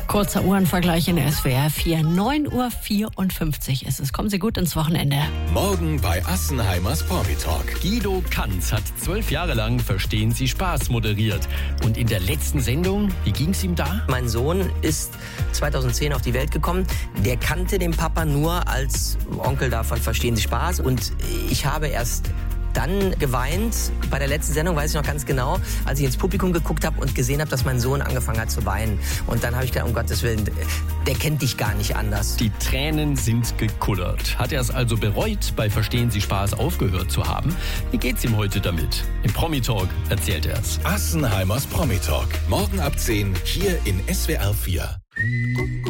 Kurzer Uhrenvergleich in SWR 4. 9:54 Uhr ist es. Kommen Sie gut ins Wochenende. Morgen bei Assenheimers Promi-Talk. Guido Kanz hat 12 Jahre lang Verstehen Sie Spaß moderiert. Und in der letzten Sendung, wie ging's ihm da? Mein Sohn ist 2010 auf die Welt gekommen. Der kannte den Papa nur als Onkel davon Verstehen Sie Spaß. Und ich habe erst dann geweint, bei der letzten Sendung, weiß ich noch ganz genau, als ich ins Publikum geguckt habe und gesehen habe, dass mein Sohn angefangen hat zu weinen. Und dann habe ich gedacht, um Gottes Willen, der kennt dich gar nicht anders. Die Tränen sind gekullert. Hat er es also bereut, bei Verstehen Sie Spaß aufgehört zu haben? Wie geht's ihm heute damit? Im Promi-Talk erzählt er es. Assenheimers Promi-Talk. Morgen ab 10 hier in SWR 4.